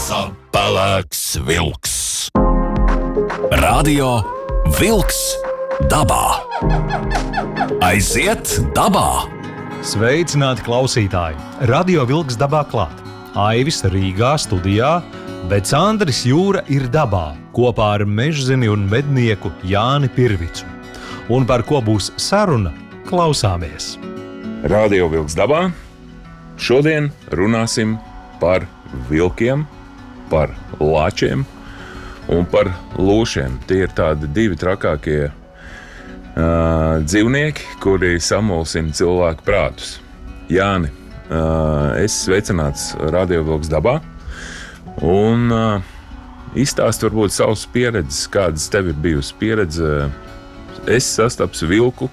Pelēks vilks. Radio Vilks dabā. Aiziet dabā! Sveicināti klausītāji! Radio Vilks dabā klāt. Aivis Rīgā studijā, bet Andris Jūra ir dabā kopā ar mežzini un mednieku Jāni Pirvicu. Un par ko būs saruna, klausāmies. Radio Vilks dabā. Šodien runāsim par vilkiem, par lāčiem un par lūšiem. Tie ir tādi divi trakākie dzīvnieki, kuri samulsina cilvēku prātus. Jāni, esi sveicināts Radio Vilks dabā un izstāst varbūt savas pieredzes, kādas tev ir bijusi pieredze. Es sastaps vilku,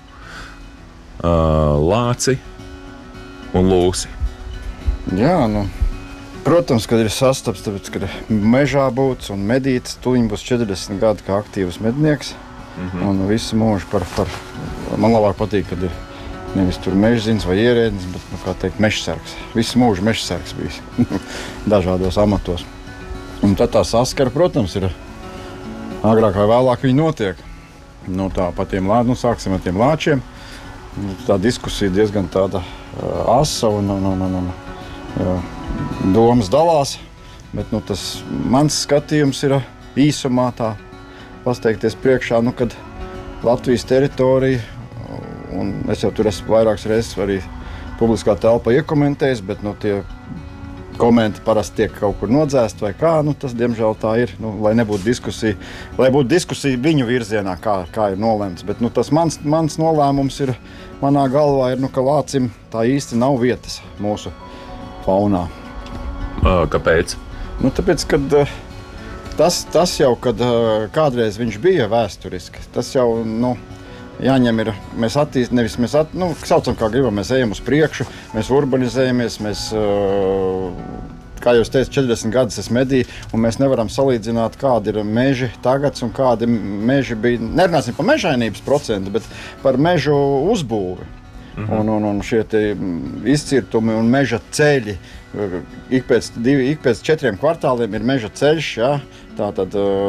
lāci un lūsi. Jā, protams, kad ir sastaps, tāpēc, kad mežā būts un medīts, tuliņ būs 40 gadi kā aktīvs mednieks. Un visu mūžu man labāk patīk, kad ir nevis tur mežzins vai ierēdnis, bet, kā teikt, mežsargs. Visu mūžu mežsargs bijis dažādos amatos. Un tad tā saskara, protams, ir agrāk vai vēlāk viņi notiek. Tā pa tiem sāksim ar tiem lāčiem. Tā diskusija diezgan tāda asa un domas dalās, bet tas mans skatījums ir īsumā tā pasteikties priekšā, kad Latvijas teritorija, un es jau tur esmu vairākas reizes arī publiskā telpā iekomentējis, bet tie komenti parasti tiek kaut kur nodzēsti vai kā, tas diemžēl tā ir, lai nebūtu diskusija, lai būtu diskusija viņu virzienā, kā ir nolemts, bet tas mans nolēmums ir, manā galvā ir, ka lācim tā īsti nav vietas mūsu faunā. Kāpēc? Tāpēc, kad tas jau, kad kādreiz viņš bija vēsturiski, tas jau, jāņem ir, mēs saucam kā gribam, mēs ejam uz priekšu, mēs urbanizējamies, mēs, kā jau es teicu, 40 gadus es medīju, un mēs nevaram salīdzināt, kādi ir meži tagad un kādi meži bija, nerunāsim par mežainības procentu, bet par mežu uzbūvi. Un šie izcirtumi un meža ceļi, ik pēc 4 kvartāliem ir meža ceļš, ja? Tātad